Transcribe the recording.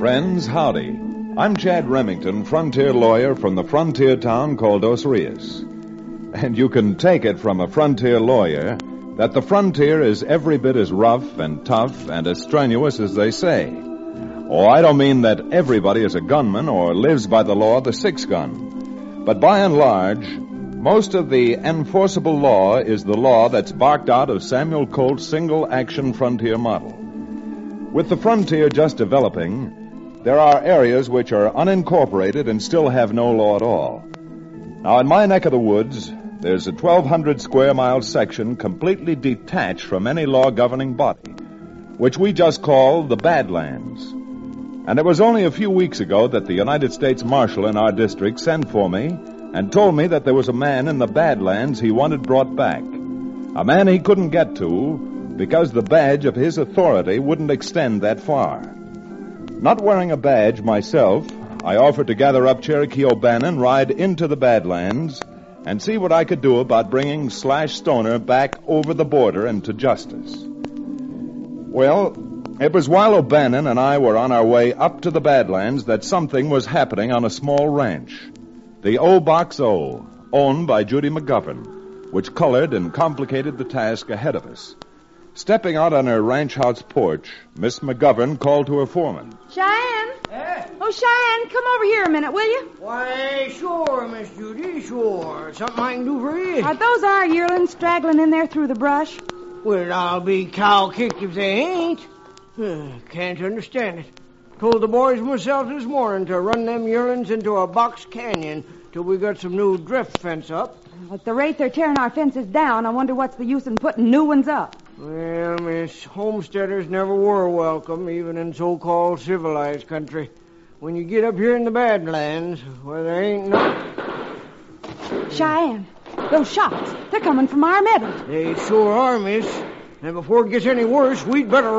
Friends, howdy. I'm Chad Remington, frontier lawyer from the frontier town called Dos Rios. And you can take it from a frontier lawyer that the frontier is every bit as rough and tough and as strenuous as they say. Oh, I don't mean that everybody is a gunman or lives by the law of the six-gun. But by and large, most of the enforceable law is the law that's barked out of Samuel Colt's single-action frontier model. With the frontier just developing, there are areas which are unincorporated and still have no law at all. Now, in my neck of the woods, there's a 1,200-square-mile section completely detached from any law-governing body, which we just call the Badlands. And it was only a few weeks ago that the United States Marshal in our district sent for me and told me that there was a man in the Badlands he wanted brought back. A man he couldn't get to because the badge of his authority wouldn't extend that far. Not wearing a badge myself, I offered to gather up Cherokee O'Bannon, ride into the Badlands, and see what I could do about bringing Slash Stoner back over the border and to justice. Well, it was while O'Bannon and I were on our way up to the Badlands that something was happening on a small ranch, the O-Box O, owned by Judy McGovern, which colored and complicated the task ahead of us. Stepping out on her ranch house porch, Miss McGovern called to her foreman. Cheyenne? Eh? Oh, Cheyenne, come over here a minute, will you? Why, sure, Miss Judy, sure. Something I can do for you? Are those our yearlings straggling in there through the brush? Well, I'll be cow-kicked if they ain't. Can't understand it. Told the boys myself this morning to run them yearlings into a box canyon till we got some new drift fence up. At the rate they're tearing our fences down, I wonder what's the use in putting new ones up. Well, Miss, homesteaders never were welcome, even in so-called civilized country. When you get up here in the Badlands, where there ain't no... Cheyenne, those shots, they're coming from our meadow. They sure are, Miss. And before it gets any worse, we'd better